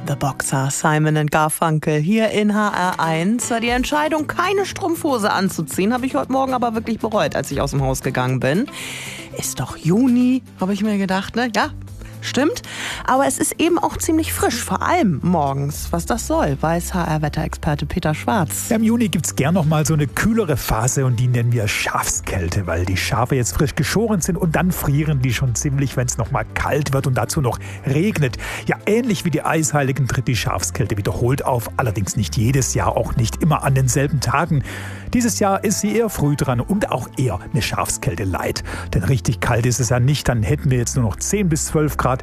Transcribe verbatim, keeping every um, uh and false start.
The Boxer, Simon and Garfunkel, hier in H R eins. Die Entscheidung, keine Strumpfhose anzuziehen, habe ich heute Morgen aber wirklich bereut, als ich aus dem Haus gegangen bin. Ist doch Juni, habe ich mir gedacht, ne? Ja, stimmt. Aber es ist eben auch ziemlich frisch, vor allem morgens. Was das soll, weiß H R-Wetterexperte Peter Schwarz. Ja, im Juni gibt es gern noch mal so eine kühlere Phase und die nennen wir Schafskälte, weil die Schafe jetzt frisch geschoren sind und dann frieren die schon ziemlich, wenn es noch mal kalt wird und dazu noch regnet. Ja, ähnlich wie die Eisheiligen tritt die Schafskälte wiederholt auf, allerdings nicht jedes Jahr, auch nicht immer an denselben Tagen. Dieses Jahr ist sie eher früh dran und auch eher eine Schafskälte light. Denn richtig kalt ist es ja nicht, dann hätten wir jetzt nur noch zehn bis zwölf Grad